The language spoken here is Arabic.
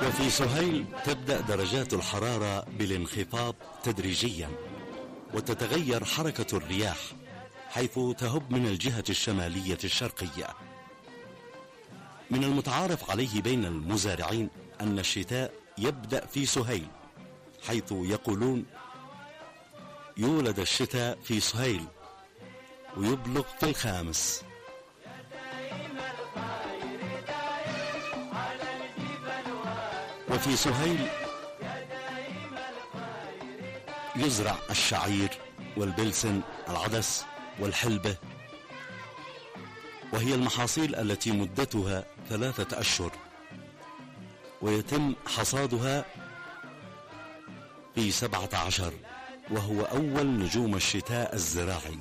وفي سهيل تبدأ درجات الحرارة بالانخفاض تدريجيا، وتتغير حركة الرياح حيث تهب من الجهة الشمالية الشرقية. من المتعارف عليه بين المزارعين أن الشتاء يبدأ في سهيل، حيث يقولون يولد الشتاء في سهيل ويبلغ في الخامس. وفي سهيل يزرع الشعير والبلسن، العدس والحلبة، وهي المحاصيل التي مدتها 3 أشهر، ويتم حصادها في 17، وهو أول نجوم الشتاء الزراعي.